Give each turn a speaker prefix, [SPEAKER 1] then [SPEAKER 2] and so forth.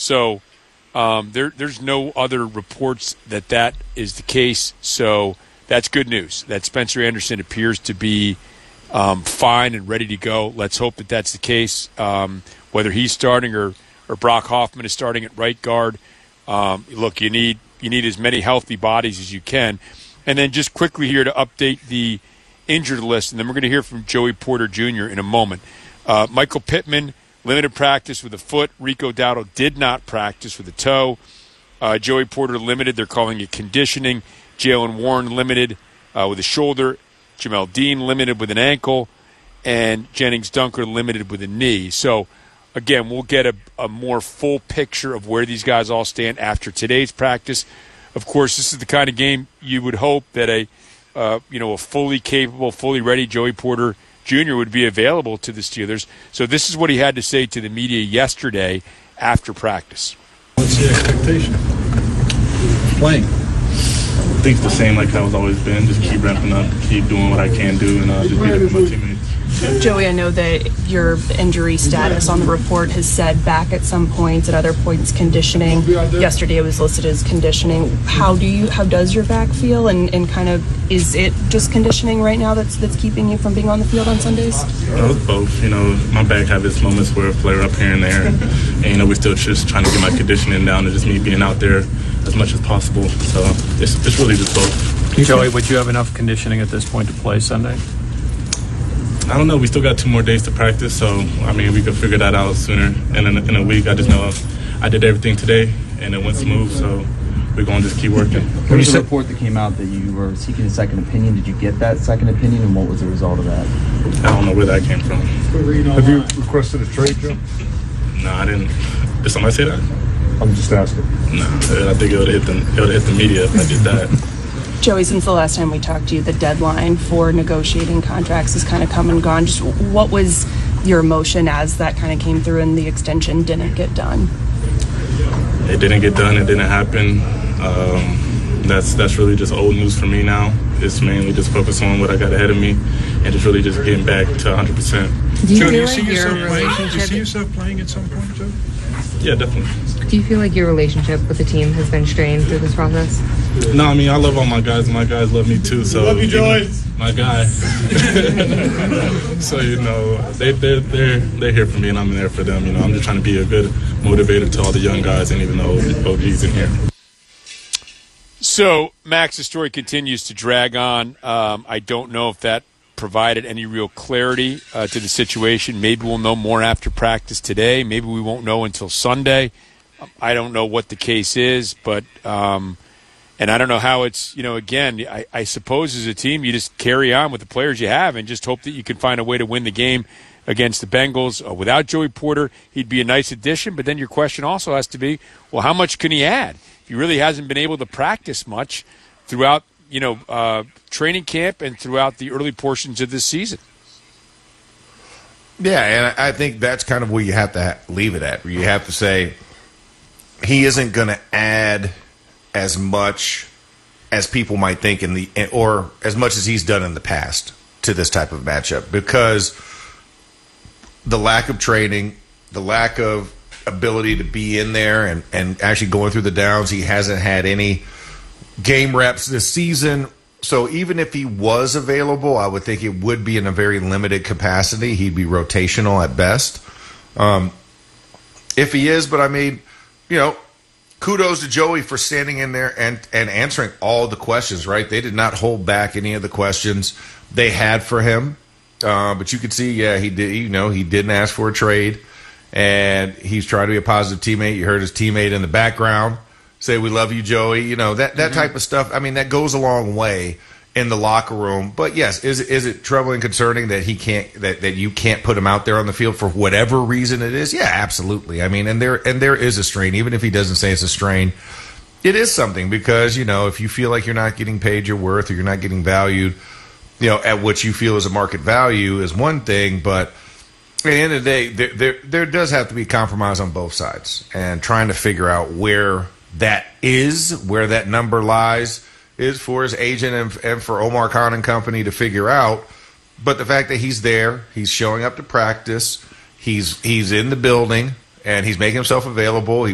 [SPEAKER 1] So there's no other reports that is the case. So that's good news that Spencer Anderson appears to be fine and ready to go. Let's hope that that's the case. Whether he's starting or Brock Hoffman is starting at right guard. Look, you need as many healthy bodies as you can. And then just quickly here to update the injured list, and then we're going to hear from Joey Porter Jr. in a moment. Michael Pittman, limited practice with a foot. Rico Dowdle did not practice with a toe. Joey Porter limited. They're calling it conditioning. Jalen Warren limited with a shoulder. Jamel Dean limited with an ankle. And Jennings Dunker limited with a knee. So, again, we'll get a more full picture of where these guys all stand after today's practice. Of course, this is the kind of game you would hope that a fully capable, fully ready Joey Porter Jr. would be available to the Steelers. So this is what he had to say to the media yesterday after practice.
[SPEAKER 2] What's the expectation? Playing.
[SPEAKER 3] I think it's the same like how it's always been. Just keep ramping up, keep doing what I can do, and just be there for my teammates.
[SPEAKER 4] Joey, I know that your injury status on the report has said back at some points, at other points conditioning. Yesterday it was listed as conditioning. How does your back feel, and kind of is it just conditioning right now that's keeping you from being on the field on Sundays?
[SPEAKER 3] It's both. My back have its moments where it flare up here and there, and we're still just trying to get my conditioning down and just me being out there as much as possible. So it's really just both.
[SPEAKER 5] Joey, would you have enough conditioning at this point to play Sunday?
[SPEAKER 3] I don't know. We still got 2 more days to practice, so, we could figure that out sooner. And in a week, I just know I did everything today, and it went smooth, so we're going to just keep working.
[SPEAKER 6] There was a report that came out that you were seeking a second opinion. Did you get that second opinion, and what was the result of that?
[SPEAKER 3] I don't know where that came from.
[SPEAKER 2] Have you requested a trade, Joe?
[SPEAKER 3] No, I didn't. Did somebody say that?
[SPEAKER 2] I'm just asking.
[SPEAKER 3] No, I think it would have hit the media if I did that.
[SPEAKER 4] Joey, since the last time we talked to you, the deadline for negotiating contracts has kind of come and gone. Just what was your emotion as that kind of came through and the extension didn't get done?
[SPEAKER 3] It didn't get done. It didn't happen. That's really just old news for me now. It's mainly just focus on what I got ahead of me and just really just getting back to 100%.
[SPEAKER 7] Do you
[SPEAKER 2] see
[SPEAKER 7] yourself
[SPEAKER 2] playing at some point, Joe?
[SPEAKER 3] Yeah, definitely.
[SPEAKER 7] Do you feel like your relationship with the team has been strained through this process?
[SPEAKER 3] No, I love all my guys. My guys love me too. So
[SPEAKER 2] love you, Joey.
[SPEAKER 3] My guy. So they're here for me, and I'm there for them. I'm just trying to be a good motivator to all the young guys, and even the OGs in here.
[SPEAKER 1] So Max's story continues to drag on. I don't know if that provided any real clarity to the situation. Maybe we'll know more after practice today. Maybe we won't know until Sunday. I don't know what the case is, but and I don't know how it's, again, I suppose as a team you just carry on with the players you have and just hope that you can find a way to win the game against the Bengals. Without Joey Porter, he'd be a nice addition, but then your question also has to be, well, how much can he add? He really hasn't been able to practice much throughout training camp and throughout the early portions of this season.
[SPEAKER 8] Yeah, and I think that's kind of where you have to leave it at. Where you have to say he isn't going to add as much as people might think or as much as he's done in the past to this type of matchup, because the lack of training, the lack of ability to be in there and actually going through the downs. He hasn't had any game reps this season. So even if he was available, I would think it would be in a very limited capacity. He'd be rotational at best. If he is, but kudos to Joey for standing in there and answering all the questions, right? They did not hold back any of the questions they had for him. But you could see, he did. He didn't ask for a trade, and he's trying to be a positive teammate. You heard his teammate in the background say, "We love you, Joey." That type of stuff. That goes a long way in the locker room. But yes, is it troubling, concerning that he can't that you can't put him out there on the field for whatever reason it is? Yeah, absolutely. And there is a strain, even if he doesn't say it's a strain. It is something, because if you feel like you're not getting paid your worth, or you're not getting valued, at what you feel is a market value, is one thing, but at the end of the day, there does have to be compromise on both sides, and trying to figure out where that number lies is for his agent and for Omar Khan and company to figure out. But the fact that he's there, he's showing up to practice, he's in the building, and he's making himself available.